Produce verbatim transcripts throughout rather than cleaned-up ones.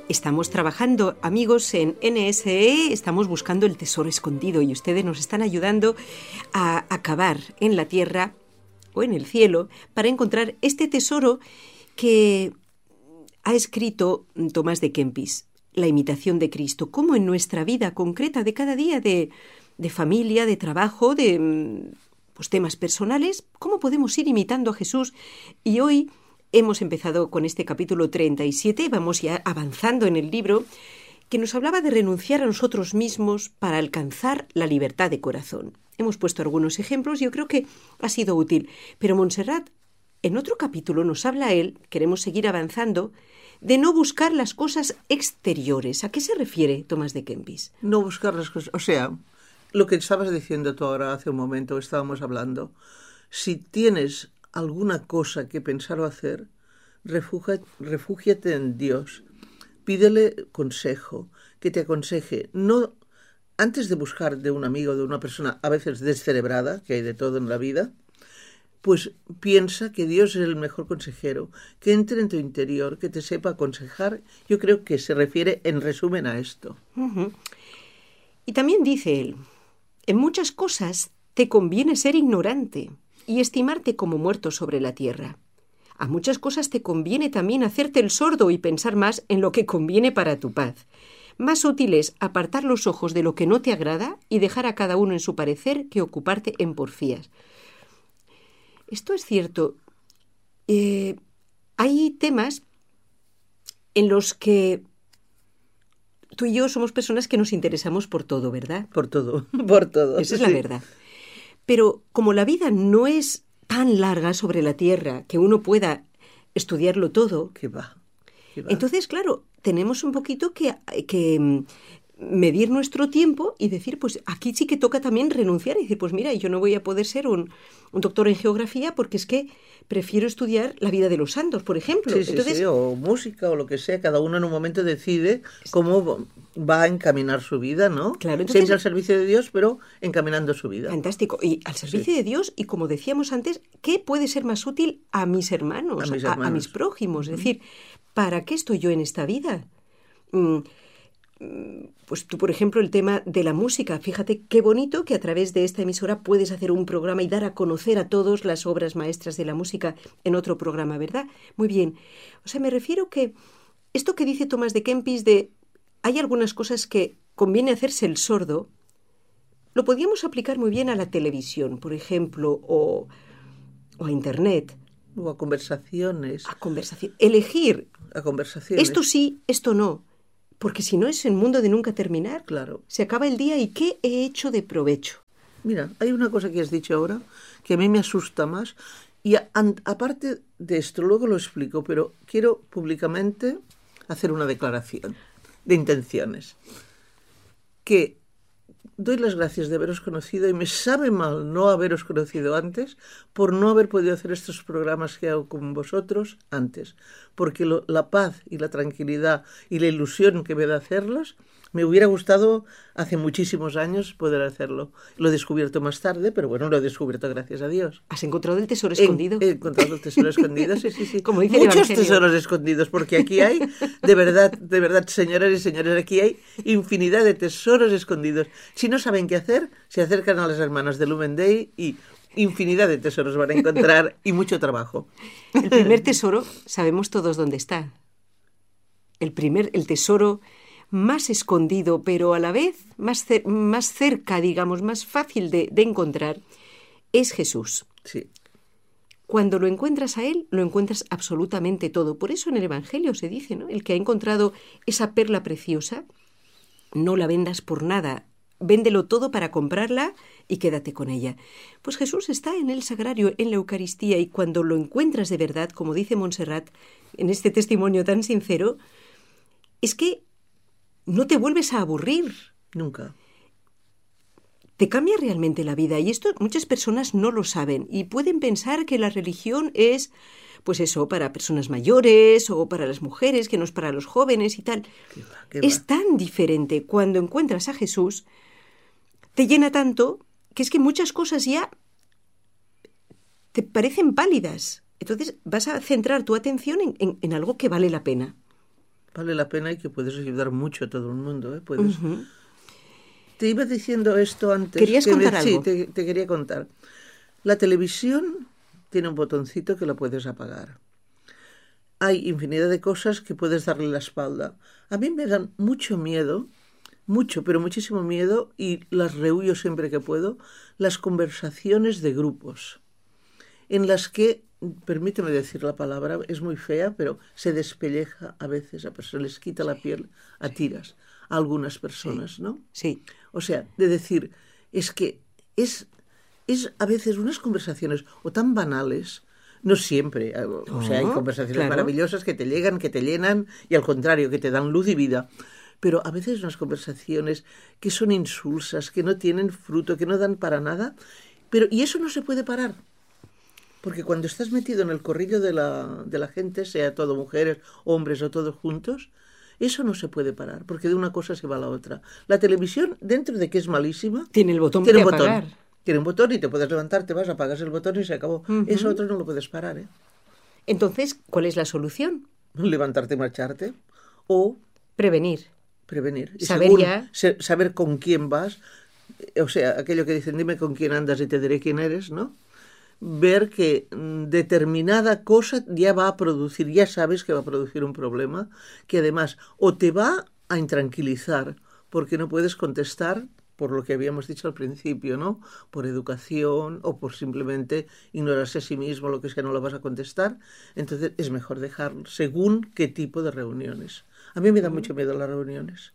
Estamos trabajando, amigos, en N S E, estamos buscando el tesoro escondido y ustedes nos están ayudando a acabar en la tierra o en el cielo para encontrar este tesoro que ha escrito Tomás de Kempis, La imitación de Cristo, cómo en nuestra vida concreta de cada día, de, de familia, de trabajo, de pues, temas personales, cómo podemos ir imitando a Jesús. Y hoy hemos empezado con este capítulo treinta y siete, vamos ya avanzando en el libro, que nos hablaba de renunciar a nosotros mismos para alcanzar la libertad de corazón. Hemos puesto algunos ejemplos y yo creo que ha sido útil. Pero Montserrat, en otro capítulo nos habla él, queremos seguir avanzando, de no buscar las cosas exteriores. ¿A qué se refiere Tomás de Kempis? No buscar las cosas, o sea, lo que estabas diciendo tú ahora hace un momento, estábamos hablando, si tienes alguna cosa que pensar o hacer, refugia, refúgiate en Dios, pídele consejo, que te aconseje, no antes de buscar de un amigo, de una persona a veces descerebrada, que hay de todo en la vida, pues piensa que Dios es el mejor consejero, que entre en tu interior, que te sepa aconsejar. Yo creo que se refiere en resumen a esto. Uh-huh. Y también dice él, en muchas cosas te conviene ser ignorante y estimarte como muerto sobre la tierra. A muchas cosas te conviene también hacerte el sordo y pensar más en lo que conviene para tu paz. Más útil es apartar los ojos de lo que no te agrada y dejar a cada uno en su parecer que ocuparte en porfías. Esto es cierto. Eh, hay temas en los que tú y yo somos personas que nos interesamos por todo, ¿verdad? Por todo, por todo. Esa es la sí. verdad. Pero como la vida no es tan larga sobre la tierra que uno pueda estudiarlo todo, ¿Qué va? ¿Qué va? Entonces, claro, tenemos un poquito que, que medir nuestro tiempo y decir, pues aquí sí que toca también renunciar y decir, pues mira, yo no voy a poder ser un, un doctor en geografía porque es que prefiero estudiar la vida de los santos, por ejemplo. Sí, sí, Entonces, sí, o música o lo que sea, cada uno en un momento decide cómo va a encaminar su vida, ¿no? Claro, entonces, siempre al servicio de Dios, pero encaminando su vida. Fantástico. Y al servicio sí. de Dios, y como decíamos antes, ¿qué puede ser más útil a mis hermanos, a mis, a, hermanos. a mis prójimos? Uh-huh. Es decir, ¿para qué estoy yo en esta vida? Mm, Pues tú, por ejemplo, el tema de la música. Fíjate qué bonito que a través de esta emisora puedes hacer un programa y dar a conocer a todos las obras maestras de la música en otro programa, ¿verdad? Muy bien. O sea, me refiero que esto que dice Tomás de Kempis de hay algunas cosas que conviene hacerse el sordo, lo podríamos aplicar muy bien a la televisión, por ejemplo, o, o a Internet. O a conversaciones. A conversación. Elegir. A conversaciones. Esto sí, esto no. Porque si no es el mundo de nunca terminar. Claro. Se acaba el día y ¿qué he hecho de provecho? Mira, hay una cosa que has dicho ahora que a mí me asusta más. Y a, a, aparte de esto, luego lo explico, pero quiero públicamente hacer una declaración de intenciones. Que doy las gracias de haberos conocido y me sabe mal no haberos conocido antes por no haber podido hacer estos programas que hago con vosotros antes. Porque lo, la paz y la tranquilidad y la ilusión que me da hacerlos, me hubiera gustado hace muchísimos años poder hacerlo. Lo he descubierto más tarde, pero bueno, lo he descubierto gracias a Dios. ¿Has encontrado el tesoro escondido? He, he encontrado el tesoro escondido, sí, sí, sí. Como dice Muchos el Evangelio. Tesoros escondidos, porque aquí hay, de verdad, de verdad, señoras y señores, aquí hay infinidad de tesoros escondidos. Si no saben qué hacer, se acercan a las hermanas de Lumen Day y infinidad de tesoros van a encontrar y mucho trabajo. El primer tesoro, sabemos todos dónde está. El primer, el tesoro más escondido, pero a la vez más, cer- más cerca, digamos, más fácil de, de encontrar, es Jesús. Sí. Cuando lo encuentras a Él, lo encuentras absolutamente todo. Por eso en el Evangelio se dice, ¿no? El que ha encontrado esa perla preciosa, no la vendas por nada, véndelo todo para comprarla y quédate con ella. Pues Jesús está en el sagrario, en la Eucaristía, y cuando lo encuentras de verdad, como dice Montserrat, en este testimonio tan sincero, es que no te vuelves a aburrir. Nunca. Te cambia realmente la vida. Y esto muchas personas no lo saben. Y pueden pensar que la religión es, pues eso, para personas mayores o para las mujeres, que no es para los jóvenes y tal. ¿Qué va, qué Es va? tan diferente. Cuando encuentras a Jesús, te llena tanto que es que muchas cosas ya te parecen válidas. Entonces vas a centrar tu atención en, en, en algo que vale la pena. vale la pena y que puedes ayudar mucho a todo el mundo, ¿eh? Puedes... Uh-huh. Te iba diciendo esto antes. ¿Querías que contar me... algo? Sí, te, te quería contar. La televisión tiene un botoncito que la puedes apagar. Hay infinidad de cosas que puedes darle la espalda. A mí me dan mucho miedo, mucho, pero muchísimo miedo, y las rehuyo siempre que puedo, las conversaciones de grupos, en las que, permíteme decir la palabra, es muy fea, pero se despelleja a veces, a personas les quita la piel a tiras, a algunas personas, sí. ¿no? Sí. O sea, de decir, es que es, es a veces unas conversaciones o tan banales, no siempre, o Oh, sea, hay conversaciones claro. maravillosas que te llegan, que te llenan, y al contrario, que te dan luz y vida. Pero a veces unas conversaciones que son insulsas, que no tienen fruto, que no dan para nada, pero y eso no se puede parar. Porque cuando estás metido en el corrillo de la, de la gente, sea todo mujeres, hombres o todos juntos, eso no se puede parar, porque de una cosa se va a la otra. La televisión, dentro de que es malísima, Tiene el botón tiene de un botón. apagar. Tiene un botón y te puedes levantar, te vas, apagas el botón y se acabó. Uh-huh. Eso otro no lo puedes parar, ¿eh? Entonces, ¿cuál es la solución? Levantarte y marcharte, o Prevenir. prevenir. Y Saber según, ya... se, saber con quién vas, o sea, aquello que dicen, dime con quién andas y te diré quién eres, ¿no? Ver que mm, determinada cosa ya va a producir, ya sabes que va a producir un problema, que además o te va a intranquilizar porque no puedes contestar por lo que habíamos dicho al principio, ¿no? Por educación o por simplemente ignorarse a sí mismo, lo que sea, no lo vas a contestar. Entonces es mejor dejar según qué tipo de reuniones. A mí me da mucho miedo las reuniones.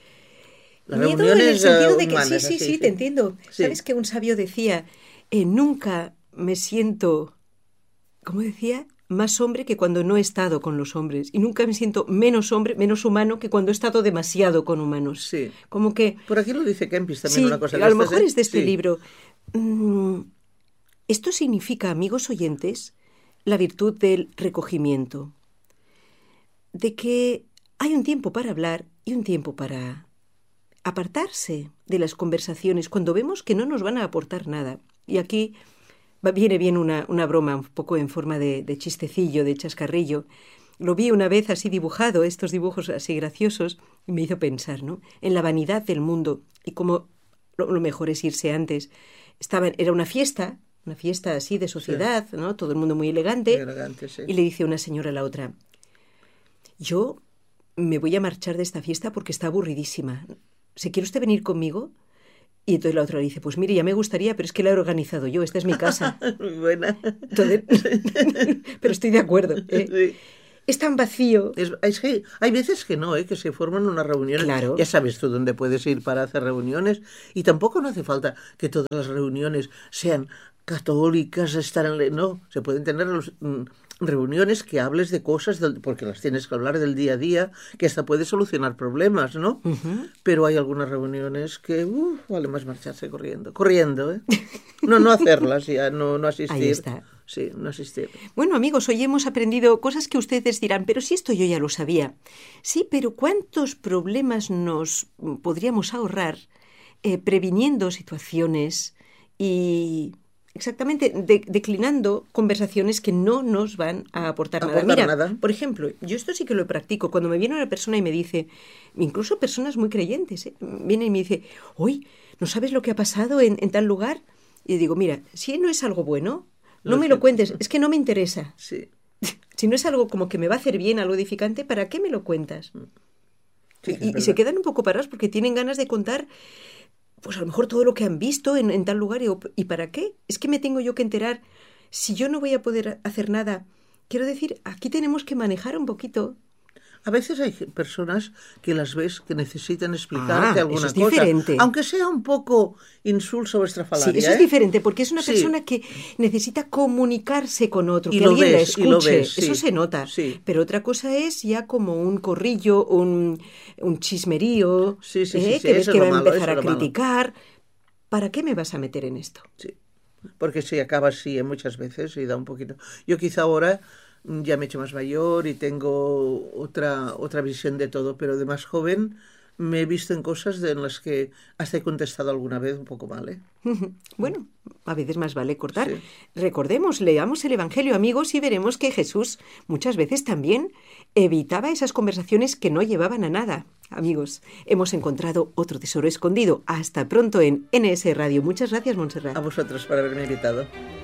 Las miedo reuniones, en el sentido de que humanas, sí, sí, así, sí, sí, te entiendo. Sí. ¿Sabes que un sabio decía, eh, nunca me siento, ¿cómo decía? Más hombre que cuando no he estado con los hombres. Y nunca me siento menos hombre, menos humano que cuando he estado demasiado con humanos. Sí. Como que... Por aquí lo dice Kempis también, sí, una cosa. a lo mejor ¿eh? es de este sí. libro. Mm, esto significa, amigos oyentes, la virtud del recogimiento. De que hay un tiempo para hablar y un tiempo para apartarse de las conversaciones cuando vemos que no nos van a aportar nada. Y aquí viene bien una, una broma un poco en forma de, de chistecillo, de chascarrillo. Lo vi una vez así dibujado, estos dibujos así graciosos, y me hizo pensar, ¿no? En la vanidad del mundo y cómo lo, lo mejor es irse antes. Estaban, era una fiesta, una fiesta así de sociedad, sí. ¿no? Todo el mundo muy elegante. Muy elegante, sí. Y le dice una señora a la otra, yo me voy a marchar de esta fiesta porque está aburridísima. ¿Se quiere usted venir conmigo? Y entonces la otra le dice, pues mire, ya me gustaría, pero es que la he organizado yo, esta es mi casa. Muy buena. Entonces, pero estoy de acuerdo. ¿eh? Sí. Es tan vacío. Es, es que hay veces que no, ¿eh? Que se forman unas reuniones. Claro. Ya sabes tú dónde puedes ir para hacer reuniones. Y tampoco no hace falta que todas las reuniones sean católicas, estar en... No, se pueden tener los... reuniones que hables de cosas, del, porque las tienes que hablar del día a día, que hasta puede solucionar problemas, ¿no? Uh-huh. Pero hay algunas reuniones que uh, vale más marcharse corriendo. Corriendo, ¿eh? No, no hacerlas ya, no, no asistir. Ahí está. Sí, no asistir. Bueno, amigos, hoy hemos aprendido cosas que ustedes dirán, pero si esto yo ya lo sabía. Sí, pero ¿cuántos problemas nos podríamos ahorrar eh, previniendo situaciones y... Exactamente, de, declinando conversaciones que no nos van a aportar, aportar nada. Mira, nada. Por ejemplo, yo esto sí que lo practico. Cuando me viene una persona y me dice, incluso personas muy creyentes, ¿eh? Viene y me dice, uy, ¿no sabes lo que ha pasado en, en tal lugar? Y digo, mira, si no es algo bueno, no lo me sé. lo cuentes, es que no me interesa. Sí. Si no es algo como que me va a hacer bien, algo edificante, ¿para qué me lo cuentas? Sí, y, y se quedan un poco parados porque tienen ganas de contar... pues a lo mejor todo lo que han visto en, en tal lugar. Y, ¿y para qué? Es que me tengo yo que enterar. Si yo no voy a poder hacer nada, quiero decir, aquí tenemos que manejar un poquito. A veces hay personas que las ves que necesitan explicarte ah, alguna eso es cosa. Diferente. Aunque sea un poco insulso o estrafalaria. Sí, eso ¿eh? es diferente, porque es una sí. persona que necesita comunicarse con otro, y que lo alguien ves, la escuche. Y lo ves, sí. Eso se nota. Sí. Pero otra cosa es ya como un corrillo, un, un chismerío, sí, sí, ¿eh? sí, sí, que ves que va malo, a empezar a malo. criticar. ¿Para qué me vas a meter en esto? Sí, porque si acaba así ¿eh? muchas veces y da un poquito... Yo quizá ahora ya me he hecho más mayor y tengo otra, otra visión de todo, pero de más joven me he visto en cosas de, en las que hasta he contestado alguna vez un poco mal, ¿eh? Bueno, a veces más vale cortar. Sí. Recordemos, leamos el Evangelio, amigos, y veremos que Jesús muchas veces también evitaba esas conversaciones que no llevaban a nada. Amigos, hemos encontrado otro tesoro escondido. Hasta pronto en N S Radio. Muchas gracias, Montserrat. A vosotros por haberme invitado.